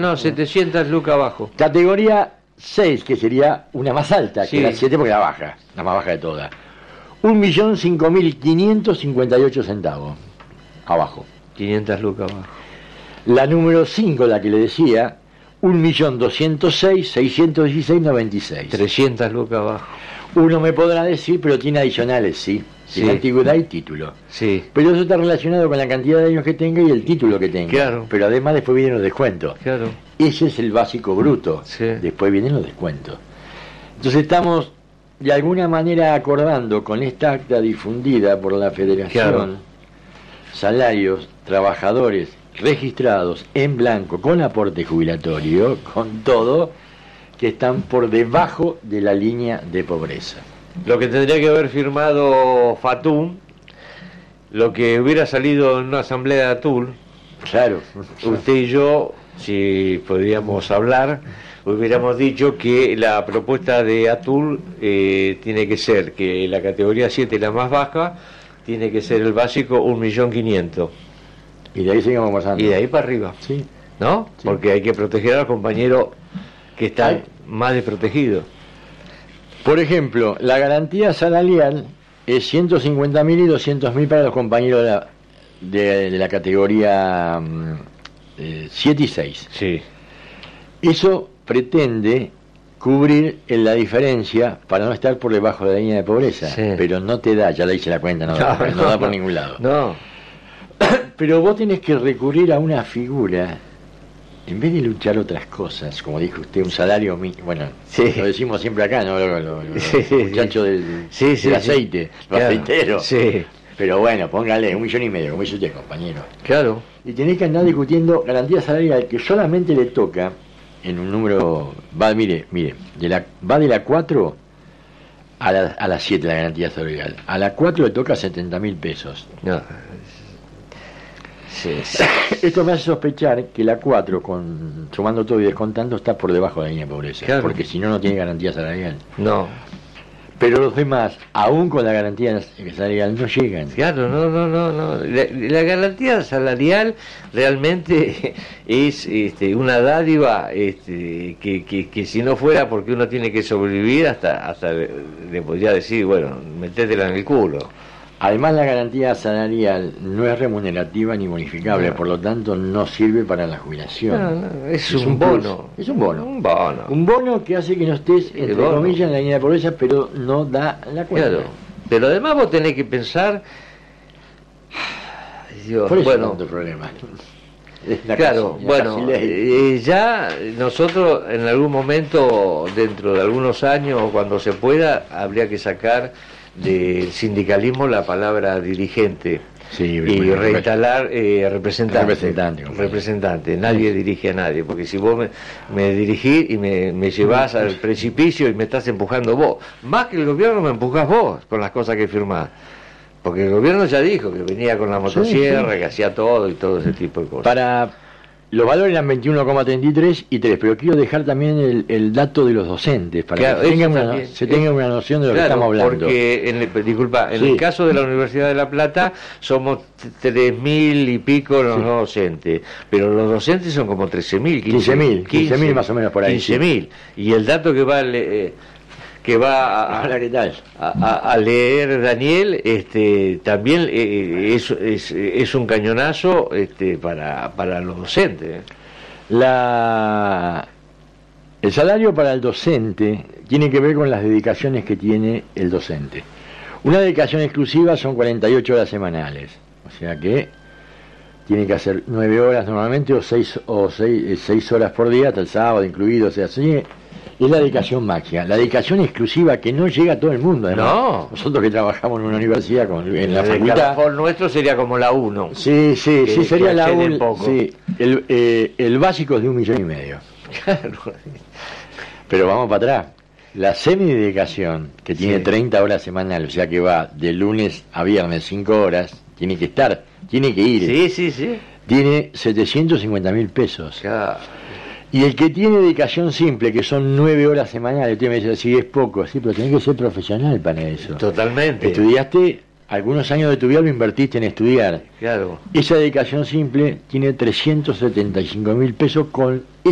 No, 700 lucas abajo. Categoría 6, que sería una más alta Sí. que la 7 porque la baja, la más baja de todas. 1.005.558 centavos. Abajo. 500 lucas abajo. La número 5, la que le decía, 1.206.616.96. 300 lucas abajo. Uno me podrá decir, pero tiene adicionales, sí. Tiene Sí. antigüedad y título. Sí, Pero eso está relacionado con la cantidad de años que tenga y el título que tenga. Claro. Pero además después vienen los descuentos. claro. Ese es el básico bruto. Sí. Después vienen los descuentos. Entonces estamos de alguna manera acordando con esta acta difundida por la Federación Claro. salarios, trabajadores registrados en blanco, con aporte jubilatorio, con todo, que están por debajo de la línea de pobreza. Lo que tendría que haber firmado Fatum, lo que hubiera salido en una asamblea de Atul, Claro. usted y yo, si podríamos hablar, hubiéramos dicho que la propuesta de Atul tiene que ser que la categoría 7, la más baja, tiene que ser el básico 1.500.000. Y de ahí seguimos pasando. Y de ahí para arriba, Sí. ¿no? Sí. Porque hay que proteger a los compañeros que están Ay. más desprotegidos. Por ejemplo, la garantía salarial es 150.000 y 200.000 para los compañeros de la categoría 7 y 6. Sí. Eso pretende cubrir la diferencia para no estar por debajo de la línea de pobreza. Sí. Pero no te da, ya le hice la cuenta, no da por ningún lado. No, Pero vos tenés que recurrir a una figura, en vez de luchar otras cosas, como dijo usted, un salario mínimo. Bueno, Sí. lo decimos siempre acá, ¿no? Sí, sí, Muchachos sí, del sí, aceite, los claro. aceiteros. Sí, Pero bueno, póngale 1,5 millones, como dice usted, compañero. claro. Y tenés que andar discutiendo garantía salarial que solamente le toca en un número, mire, va de la 4 a la 7 la garantía salarial. A la 4 le toca 70.000 pesos. No. Sí, sí. Esto me hace sospechar que la 4, sumando todo y descontando, está por debajo de la línea de pobreza. Claro. Porque si no, no tiene garantía salarial. No, Pero los demás, aún con la garantía salarial, no llegan. claro, no. La garantía salarial realmente es una dádiva que si no fuera porque uno tiene que sobrevivir, hasta le podría decir, bueno, metétela en el culo. Además, la garantía salarial no es remunerativa ni bonificable, No. por lo tanto no sirve para la jubilación. No, es un bono. Es un bono. Un bono. Un bono que hace que no estés, entre bono. comillas, en la línea de pobreza, pero no da la cuenta. Claro. Pero además vos tenés que pensar... Ay, Dios, Por eso bueno, tanto problema. Es la claro, casi- la bueno, casi ley. ya nosotros en algún momento, dentro de algunos años, o cuando se pueda, habría que sacar del sindicalismo la palabra dirigente Sí, y bueno, reinstalar representante. Representante, compañero. Representante. Nadie dirige a nadie, porque si vos me dirigís y me llevás al precipicio y me estás empujando vos, más que el gobierno me empujás vos con las cosas que firmás. Porque el gobierno ya dijo que venía con la motosierra, sí. que hacía todo y todo ese tipo de cosas. Para los valores eran 21,33 y 3, pero quiero dejar también el dato de los docentes, para Claro, que tengan eso también. se tengan una noción de lo que Claro, estamos hablando. porque, en Sí. el caso de la Universidad de La Plata, somos 3.000 y pico los Sí. no docentes, pero los docentes son como 13.000, 15.000 más o menos por ahí, 15.000. Y el dato que va Hola, ¿qué tal? a leer Daniel, también es un cañonazo para los docentes. El salario para el docente tiene que ver con las dedicaciones que tiene el docente. Una dedicación exclusiva son 48 horas semanales, o sea que tiene que hacer 9 horas normalmente o 6 horas por día, hasta el sábado incluido, o sea, así es la dedicación máxima. La dedicación exclusiva que no llega a todo el mundo, además. No. Nosotros que trabajamos en una universidad, en la El facultad. calafón nuestro sería como la 1. Sí, que sería la acceden UL, poco. sí, el básico es de 1,5 millones. Claro. Pero vamos para atrás. La semidedicación, que tiene Sí. 30 horas semanales, o sea que va de lunes a viernes 5 horas, tiene que ir. Sí. Tiene 750.000 pesos. Claro. Y el que tiene dedicación simple, que son 9 horas semanales, usted me dice, sí, es poco, sí, pero tenés que ser profesional para eso. Totalmente. Estudiaste, algunos años de tu vida lo invertiste en estudiar. Claro. Esa dedicación simple tiene 375.000 pesos con